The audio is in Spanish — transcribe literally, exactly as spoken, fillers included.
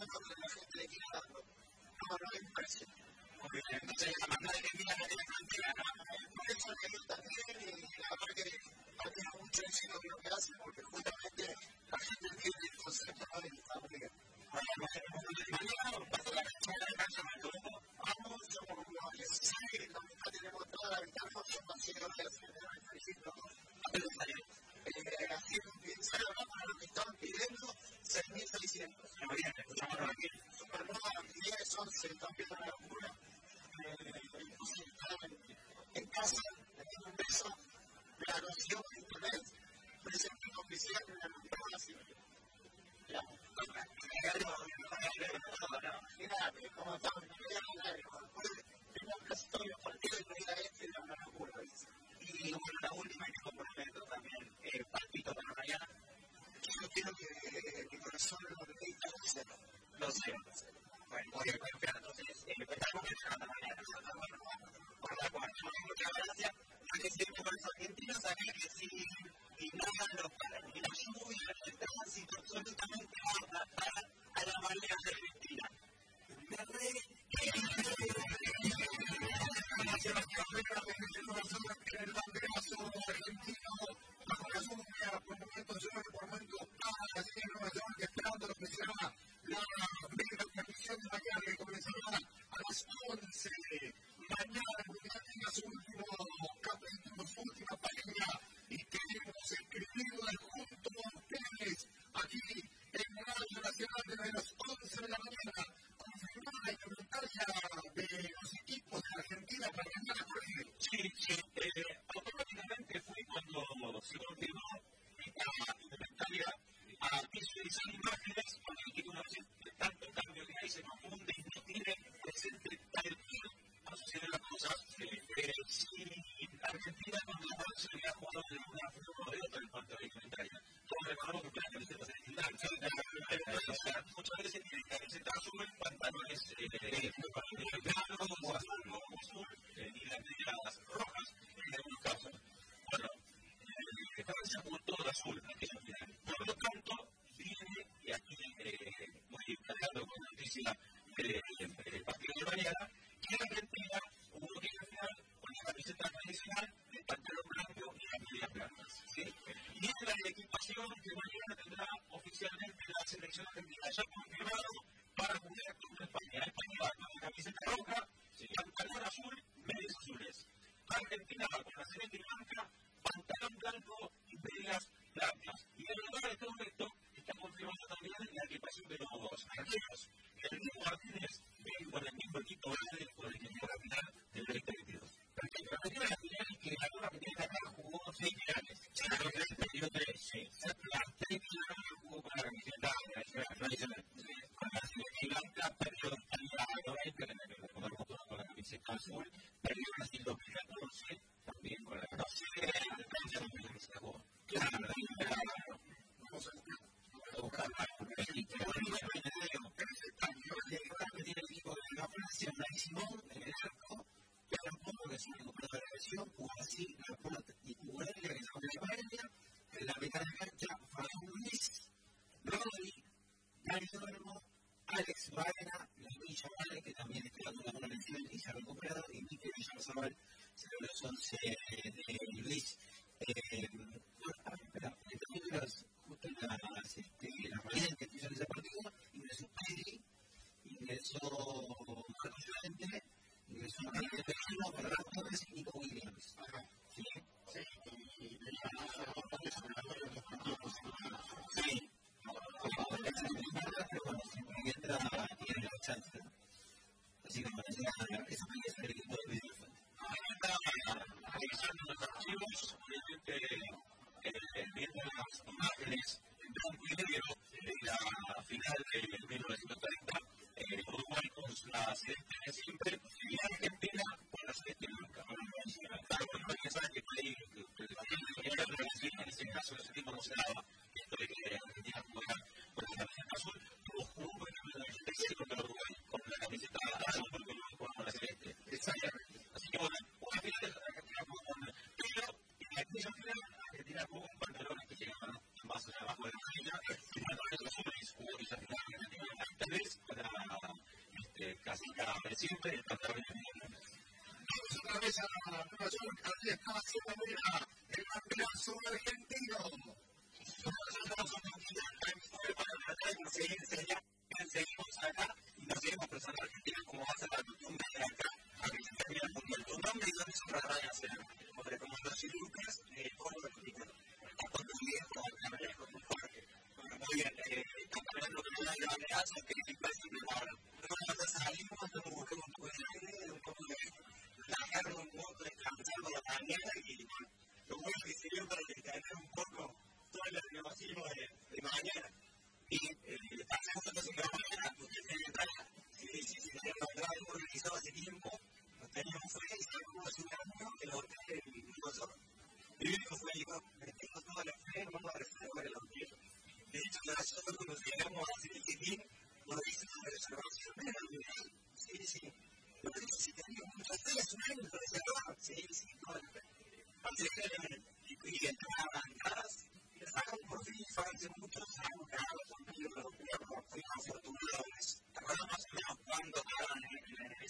lo que la gente le quiere dar. No, no me parece. Entonces, la manera de que mira la frontera, por eso le gusta también, y aparte, admiro mucho el cine de lo que hace, porque justamente la gente entiende el concepto de la familia. Mañana, para la cancha de la cancha de todo, vamos, somos como dieciséis, la mitad tenemos toda la ventana, yo considero que hacer el felicito. Así, pensar para lo que estaban pidiendo, seis mil seiscientos. Escuchamos aquí. Supernova, diez, once, también una locura. Entonces, en casa, teniendo un beso, la noción de internet, presente oficial de la nueva así. Ya, mira, como estamos en tenemos casi todos los partidos de la este de la locura. Y bueno, la última que comprometo también, eh, palpito para mañana. Yo quiero que mi corazón lo repita, lo sé. Lo sé. Bueno, voy a confiar, entonces, estamos en la mañana. Por la cual, muchas gracias. Yo que siempre con los argentinos sabía que si ignoran los paros, ni la lluvia, ni el tránsito, absolutamente nada para a la manera de Argentina. Me re que hacia las carreras de nosotros que el banderazo argentino, bajo la lluvia, por momentos llueve, por momentos para, así en Nueva York, esperando lo que será la mega transmisión de mañana que comenzará a las once. Mañana tenga su último capítulo, su última página, y queremos escribirla junto a ustedes aquí en Radio Nacional desde las once de la mañana. Confirmar la indumentaria de los equipos de Argentina para mañana, Jorge. Sí, sí, eh, automáticamente fue cuando se confirmó esta indumentaria a visualizar imágenes con el que una vez tanto cambio que hay se confunde y no tiene presente tal día. A suceder las cosas, eh, si Argentina con la cual se había jugado de una forma o de otra en cuanto a la indumentaria. Todos recordamos que la camiseta se destinaba, muchas veces tiene camiseta azul, pantalones claros o azul o azul, y las medias rojas en algunos casos. Bueno, Francia jugó todo de azul en aquella final. Por lo tanto, viene, y aquí voy cargando con noticia del partido de mañana, que Argentina hubo que final con la camiseta tradicional, el pantalón blanco y las medias blancas. ¿Sí? Y esta es la equipación que mañana tendrá oficialmente la selección argentina, ya confirmado para jugar contra España. España va con la camiseta roja, pantalón azul, medias azules. Argentina va con la celeste blanca, pantalón blanco y medias blancas. Y en lugar de todo esto, está confirmado también la equipación de los arqueros. El mismo Martínez viene con el mismo equipo verde con el que llegó a la final del veinte veintidós. Perfecto. La primera final que ganó la primera acá jugó seis finales. Ya la primera perdió tres. Sí. Las tres finales jugó con la camiseta tradicional. Con la celeste blanca perdió Italia noventa, en la que recordamos con la camiseta azul. Perdió Brasil dos mil catorce, también con la camiseta de Francia dos mil quince. Claro, vamos a buscar más. Una Simón en el arco, que era un poco que se recuperó de la lesión, jugó así la puerta y jugó la liga que se llama Valencia, en la mitad de la cancha, Fabián Luis, Rodri, Dani Olmo, Alex Baena, Luis Vale, que también está dando una buena lesión y se ha recuperado, y Mikel Villarreal se lo los once de Luis. Bueno, espera, también las, justo en las, este, las variantes que hizo en ese partido, ingresó Pedri, ingresó Marcos Llorente, ingresó Marcos Llorente, Ferran Torres y Nico Williams. Ajá. Sí, sí, y tenía más aportes sobre la mayoría de los partidos. Sí, pero bueno, siempre que entra tiene la chance. Así que bueno, esa es el equipo de Video Fuente. Ahí está revisando los archivos, obviamente viendo las imágenes en blanco y negro de la final de mil novecientos treinta. Uruguay con la celeste de siempre y Argentina con la celeste blanca. Claro, porque alguien sabe que puede ir, en ese caso, ese tipo no se daba. Esto de que Argentina jugara con la camiseta azul, tuvo jugó en el noventa y seis contra Uruguay con la camiseta azul porque no jugó con la celeste. Exactamente. Así que bueno, una final de Argentina jugó con el pero en aquella final Argentina jugó con pantalones que llegaban más abajo de la rodilla y pantalones azules. Jugó esa final Argentina tal vez siempre y tratar de vamos otra vez a Nueva York, aquí estaba haciendo mira el banderazo argentino. Nosotros somos un poquito para tratar de seguir, seguimos acá y nos seguimos pensando en Argentina como va a ser la costumbre de acá a que se termine el mundial. Tu nombre y dónde se tratará de hacer. Como los Lucas, ¿cómo lo explican? Con tu viejo, con tu Jorge. Muy bien, estamos hablando de una de las amenazas que es imposible ahora. Nosotros salimos, nos buscamos un poco de aire, un poco de relajarnos un poco, descansar por la mañana y lo bueno que sirvió para detener un poco todo el nerviosismo de, de mañana. Y hacemos cosas en la mañana, porque se entraba, si se encontraba algo organizado hace tiempo, nos teníamos fe y sabíamos hacer un año que lo hotel y nosotros. Mi viejo fue y dijo, me tengo toda la fe, vamos a reservar el hotel. De hecho, nosotros cuando llegamos a hacer el check-in, nos dicen la reservación de la unidad. Sí, sí. Pero eso sí tenía muchas fe, es un año para reservar. Sí, sí, toda la fe. Así que, y entraban atrás, y les sacamos por fin, hace muchos años, cada conmigo, pero fuimos afortunados. ¿Te acuerdas más o menos cuándo estaban en